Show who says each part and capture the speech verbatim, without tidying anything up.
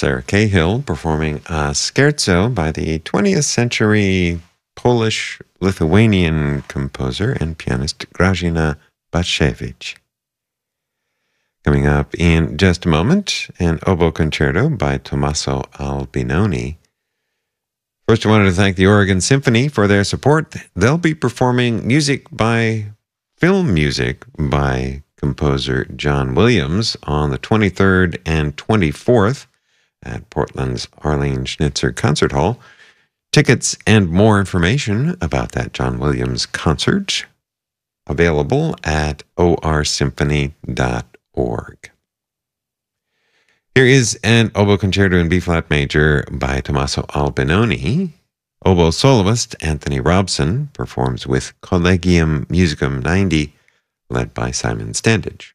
Speaker 1: Sarah Cahill performing a scherzo by the twentieth century Polish-Lithuanian composer and pianist Grażyna Bacewicz. Coming up in just a moment, an oboe concerto by Tommaso Albinoni. First, I wanted to thank the Oregon Symphony for their support. They'll be performing music by film music by composer John Williams on the twenty-third and twenty-fourth at Portland's Arlene Schnitzer Concert Hall. Tickets and more information about that John Williams concert available at o r symphony dot org. Here is an oboe concerto in B-flat major by Tommaso Albinoni. Oboe soloist Anthony Robson performs with Collegium Musicum ninety, led by Simon Standage.